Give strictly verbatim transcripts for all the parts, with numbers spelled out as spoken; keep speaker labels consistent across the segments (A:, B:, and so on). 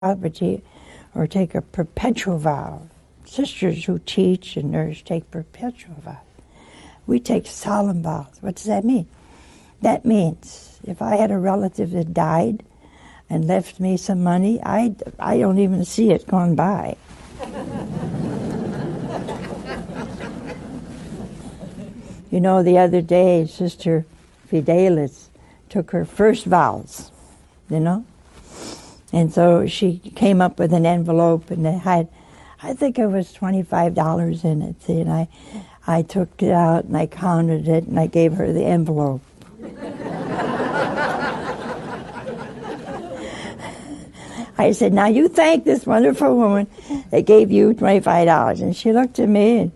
A: but you, or take a perpetual vow. Sisters who teach and nurse take perpetual vows. We take solemn vows. What does that mean? That means if I had a relative that died and left me some money, I, I don't even see it gone by. You know, the other day, Sister Fidelis took her first vows, you know? And so she came up with an envelope, and it had, I think it was twenty-five dollars in it. See, and I, I took it out, and I counted it, and I gave her the envelope. I said, now you thank this wonderful woman that gave you twenty-five dollars. And she looked at me, and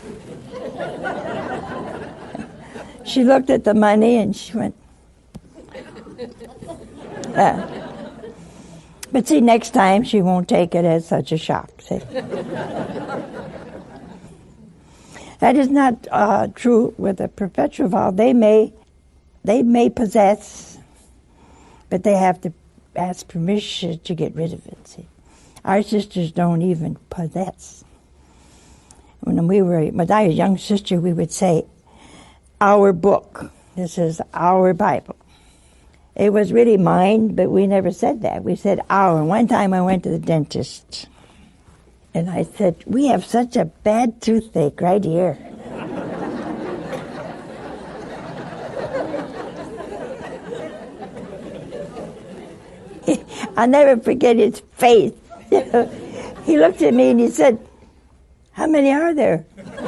A: she looked at the money, and she went, uh, but see, next time she won't take it as such a shock. See? That is not uh, true with a perpetual vow. They may, they may possess, but they have to ask permission to get rid of it. See? Our sisters don't even possess. When we were, when I was a young sister, we would say, "Our book. This is our Bible." It was really mine, but we never said that. We said our. One time I went to the dentist, and I said, "We have such a bad toothache right here." I'll never forget his face. He looked at me and he said, "How many are there?"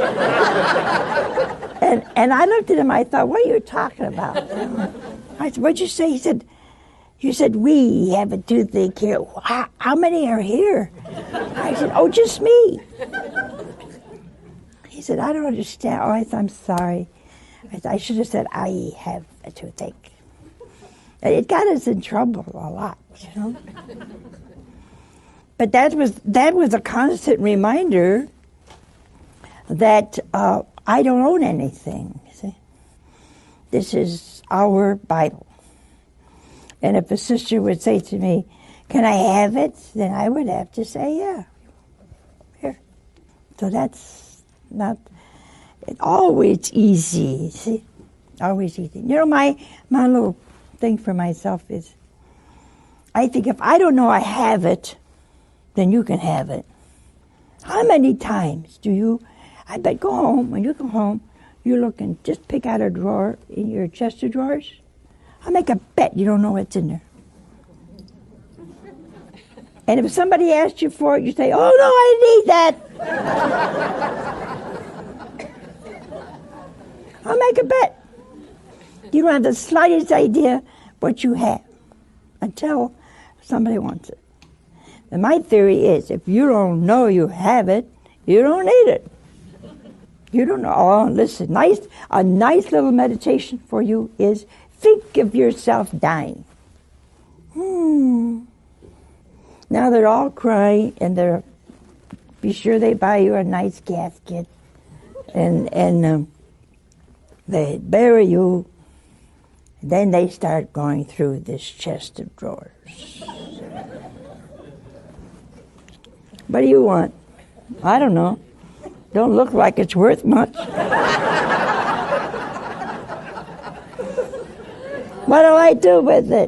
A: and and I looked at him, I thought, "What are you talking about?" I said, "What'd you say?" He said, "You said we have a toothache here. How, how many are here?" I said, "Oh, just me." He said, "I don't understand." Oh, I said, "I'm sorry." I said, "I should have said I have a toothache." It got us in trouble a lot, you know. But that was that was a constant reminder that uh, I don't own anything. See? This is our Bible. And if a sister would say to me, "Can I have it?" then I would have to say, "Yeah, here." So that's not it's always easy. See, always easy. You know, my my little thing for myself is, I think if I don't know I have it, then you can have it. How many times do you? I bet go home when you come home. You look and just pick out a drawer in your chest of drawers. I'll make a bet you don't know what's in there. And if somebody asks you for it, you say, "Oh, no, I need that." I'll make a bet. You don't have the slightest idea what you have until somebody wants it. And my theory is, if you don't know you have it, you don't need it. You don't know. Oh, listen, nice, a nice little meditation for you is think of yourself dying. Hmm. Now they're all crying, and they're be sure they buy you a nice casket, and and um, they bury you. Then they start going through this chest of drawers. What do you want? I don't know. Don't look like it's worth much. What do I do with it?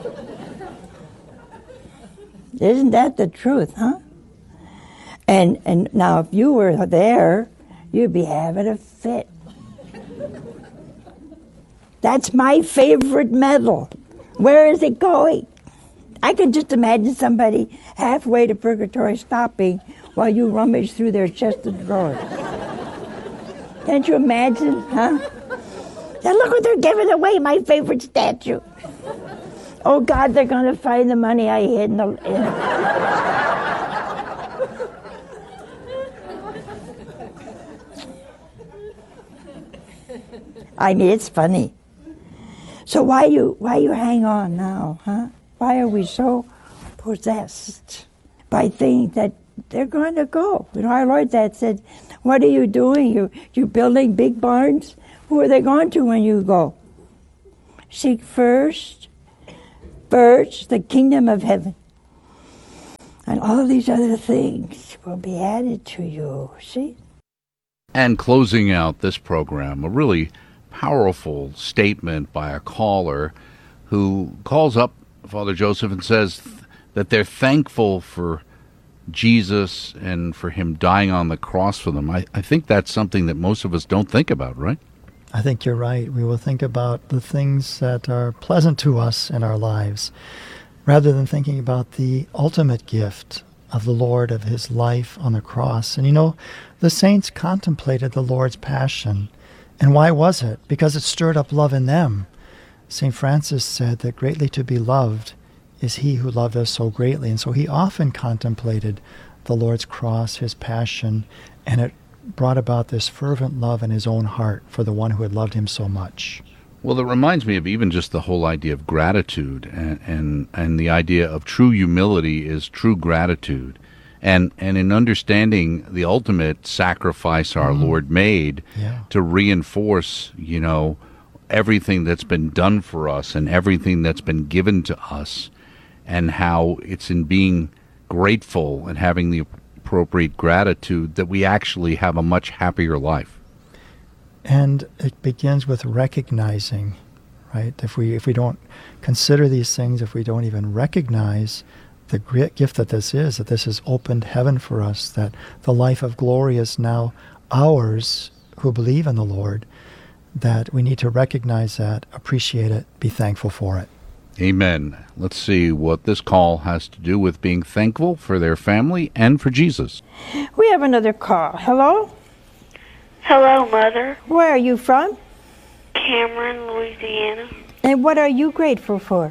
A: Isn't that the truth, huh? And and now if you were there, you'd be having a fit. That's my favorite medal. Where is it going? I can just imagine somebody halfway to purgatory stopping while you rummage through their chest of drawers. Can't you imagine, huh? Now look what they're giving away, my favorite statue. Oh, God, they're going to find the money I hid in the... In. I mean, it's funny. So why you why you hang on now, huh? Why are we so possessed by things that they're going to go? You know, our Lord that said, "What are you doing? You you building big barns? Who are they going to when you go? Seek first, first the kingdom of heaven and all these other things will be added to you. See?
B: And closing out this program, a really powerful statement by a caller who calls up Father Joseph and says th- that they're thankful for Jesus and for him dying on the cross for them. I, I think that's something that most of us don't think about, right?
C: I think you're right. We will think about the things that are pleasant to us in our lives, rather than thinking about the ultimate gift of the Lord, of his life on the cross. And you know, the saints contemplated the Lord's passion. And why was it? Because it stirred up love in them. Saint Francis said that greatly to be loved is he who loved us so greatly. And so he often contemplated the Lord's cross, his passion, and it brought about this fervent love in his own heart for the one who had loved him so much.
B: Well, it reminds me of even just the whole idea of gratitude, and and, and the idea of true humility is true gratitude. And and in understanding the ultimate sacrifice our mm. Lord made
C: yeah.
B: to reinforce, you know, everything that's been done for us and everything that's been given to us, and how it's in being grateful and having the appropriate gratitude that we actually have a much happier life.
C: And it begins with recognizing, right? If we if we don't consider these things, if we don't even recognize the great gift that this is, that this has opened heaven for us, that the life of glory is now ours who believe in the Lord, that we need to recognize that, appreciate it, be thankful for it.
B: Amen. Let's see what this call has to do with being thankful for their family and for Jesus.
A: We have another call. Hello?
D: Hello, Mother.
A: Where are you from?
D: Cameron, Louisiana.
A: And what are you grateful for?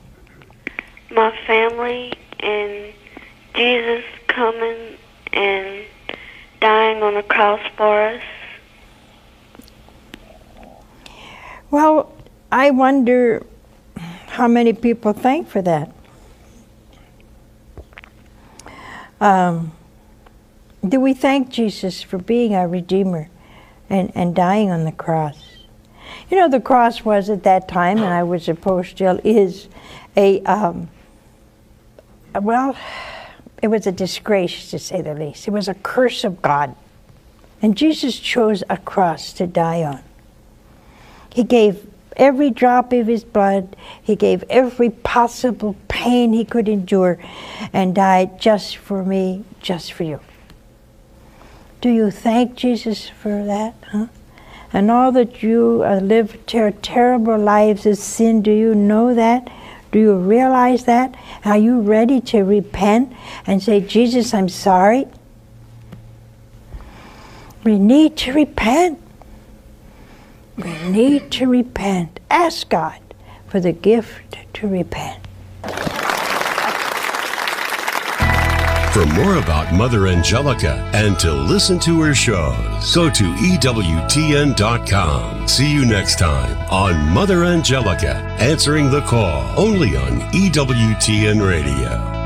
D: My family and Jesus coming and dying on the cross for us.
A: Well, I wonder how many people thank for that. Um, do we thank Jesus for being our Redeemer and, and dying on the cross? You know, the cross was at that time, and I would suppose still is, a, um, well, it was a disgrace, to say the least. It was a curse of God. And Jesus chose a cross to die on. He gave every drop of his blood. He gave every possible pain he could endure and died just for me, just for you. Do you thank Jesus for that? Huh? And all that you uh, live ter- terrible lives of sin, do you know that? Do you realize that? Are you ready to repent and say, Jesus, I'm sorry? We need to repent. We need to repent. Ask God for the gift to repent.
E: For more about Mother Angelica and to listen to her shows, go to E W T N dot com. See you next time on Mother Angelica, answering the call, only on E W T N Radio.